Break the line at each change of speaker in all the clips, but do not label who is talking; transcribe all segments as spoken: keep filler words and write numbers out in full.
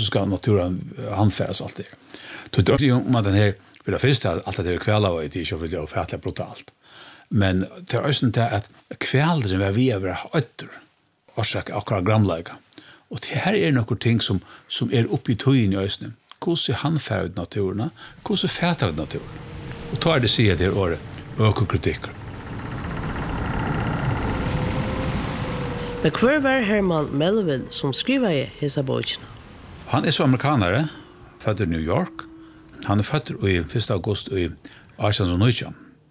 ska naturen handfäras allt det. Då det är om den här för det första allt det är kvälla och det är så för det är färdigt brutalt. Men det är också inte att kvällren var vi över åter orsak akkurat gramläge. Och det här är några ting som som är uppe i tojen i ösnen. Hur ser han färd naturen? Hur ser färd naturen? Och tar det sig det året ökokritik.
Men hver var Herman Melville som skriver i hesa bøkene?
Han er så amerikanere, født i New York. Han er født i første august i arton oh nine.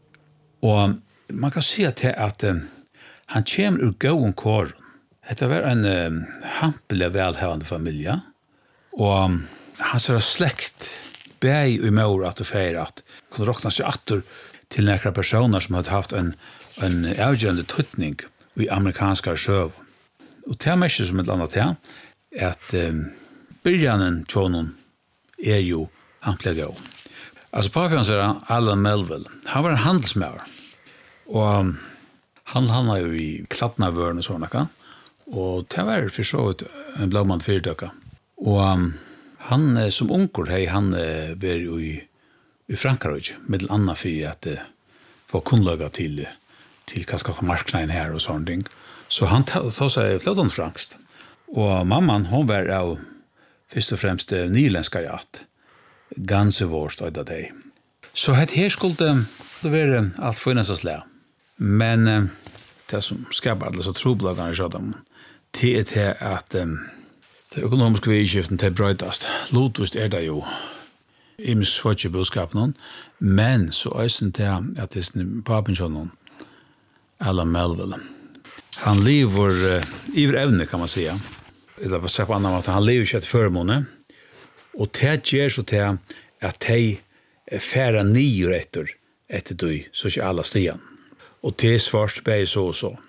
Og man kan si at, at uh, han kommer ur gåen kåren. Dette var en uh, hampelig velhavende familie. Og um, han ser slekt bæg i mor at du feirer at kunne råkna seg atter til nekra personer som hadde haft en, en avgjørende tøtning i amerikanska sjøv. Og det er mest som et annet her, at um, byrjanen tjonen er jo hampelig gå. Altså papian sier Alan Melville, han var en handelsmær, og um, han handla jo i kladdnavøren og sånne, og det var for så ut en blåmann fyrdøkka. Og um, han som unger, hei, han var jo i, i Frankrike, med annet for at uh, få kunnlaga til til kanskje marknaden her og sånne ting. Så han tog seg flottan franskt. Og mamman, hon var av først og fremst nyländska jatt. Ganske vårst av det. Så her skulle det være alt finnes slag. Men uh, det som skapar alle så troblagene i sånn, det er til at um, det økonomiske vidskiften til brøydast. Lotvist er det jo i min svårtje budskapen, men så øysen til at det er papen sånn, Alan Melville. Han lever uh, iver evne, kan man säga. Eller på sätt på annan måte, han lever ikke et førmåne. Og det gjør så til at de færa nio etter etter du, så ikke alle stian. Og det er svart bare så og så.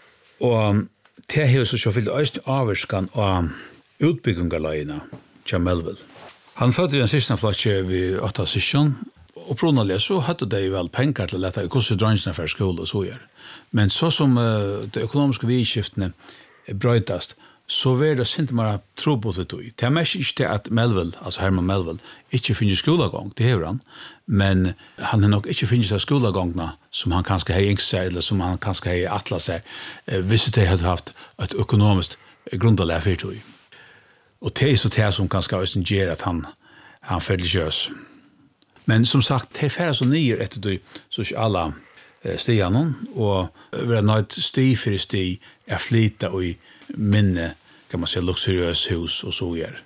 Og det har så fyllt øyne avvarskan av utbyggingaløyene til Melville. Han fødte den siste flatsje ved åtta sysjon, og pronallig så hadde de vel penger til dette, hvordan drangene for skole og så gjør. Men så som uh, de økonomiske vidskiftene brøytast, så var det sint mer tro på det. Det er mest ikke til at Melville, altså Herman Melville, ikke finner skolegång, det hever han, men han har nok ikke finnet seg skolegångene som han kanskje har yngst seg, eller som han kanskje har atlet seg, eh, hvis de hadde haft et økonomisk grundlag for det. Og det er så det som kanskje har gjør at han, han følger kjøs. Men som sagt, det er færre så nye etter det, så ikke alle stiene, og vi har nødt sti for sti, er flytta og i minne, kan man säga, luxuriös hus och så gör.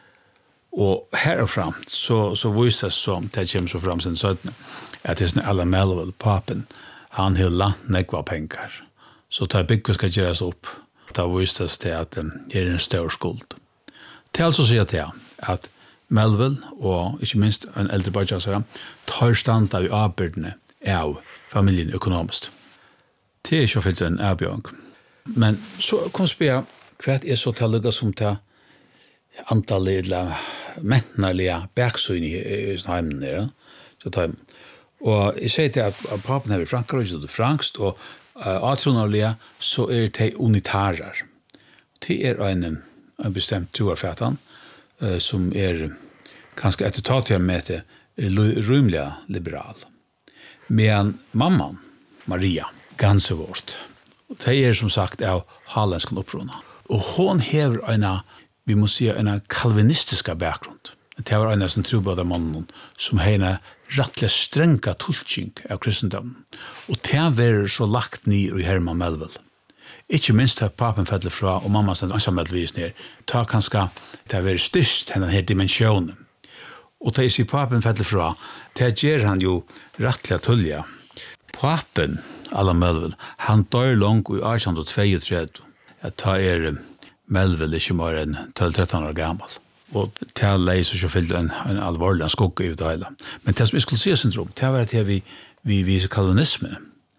Och här och fram så så visar det som det kommer så fram sen så att det är alla Melville papen han har lagt nekva pengar. Så tar bygget ska göras upp. Då visar det att det är en stor skuld. Det alltså säger till att Melville och inte minst en äldre barn tar stand av arbetarna av familjen ekonomiskt. Det är så fyllt en avbjörn. Men så kom spela kvart är så talluga som ta antallet eller mentaliga backsyn i snämmen där. Så ta och jag säger till att pappan har Frankrike och franskt och atronalia så är det unitarer. Det är en en bestämd troarfatan som är kanske ett totalt med det rymliga liberal. Men mamman Maria ganska vårt. Det är som sagt av halländsk upprona. Och hon har en, vi måste säga, en kalvinistiska bakgrund. Det var en som tror på den mannen som har en rättligt stränga tolkning av kristendomen. Och det var så lagt ner i Herman Melville. Ikke minst at papen fedler fra og mamma stendt ansammeldvis ner. Ta kanskje det var styrst denne her dimensjonen. Og det er papen fedler fra, det gjør han jo rettelig tullja. Papen, Alan Melville, han dør langt i arton tjuetre. At ta er Melville ikke bare enn tolv tretton år gammal. Og det leiser så fyllt en, en alvorlig skugga i det hele. Men det som jeg skulle si syndrom, det var at vi, vi viser kalvinismen.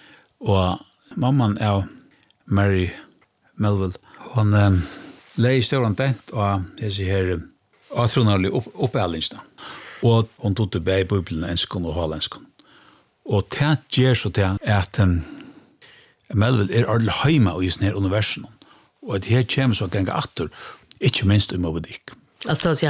Og mamman er Mary Melville, hon um, leie støren dent og disse her atronarlige opp, oppællingsene. Og hon tog til bei Bibelen enskon og hallenskon. Og det gjør så til at um, Melville er ordentlig heima i denne universen. Og det her kommer så ganger atter, ikke minst i Moby Dick.
Altså,